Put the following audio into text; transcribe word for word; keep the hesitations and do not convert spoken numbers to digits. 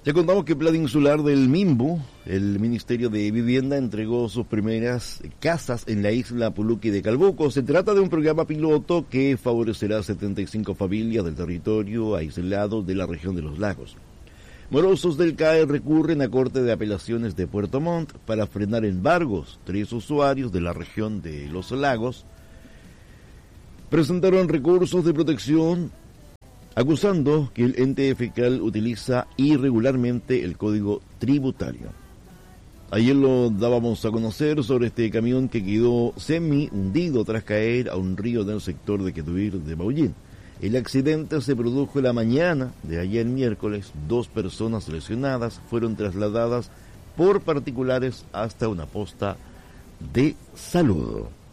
Ya contamos que Plan Insular del Mimbu, el Ministerio de Vivienda, entregó sus primeras casas en la isla Puluqui de Calbuco. Se trata de un programa piloto que favorecerá a setenta y cinco familias del territorio aislado de la región de los lagos. Morosos del C A E recurren a Corte de Apelaciones de Puerto Montt para frenar embargos. Tres usuarios de la región de los lagos presentaron recursos de protección acusando que el ente fiscal utiliza irregularmente el código tributario. Ayer lo dábamos a conocer sobre este camión que quedó semi hundido tras caer a un río del sector de Quetuir de Maullín. El accidente se produjo la mañana de ayer miércoles. Dos personas lesionadas fueron trasladadas por particulares hasta una posta de salud.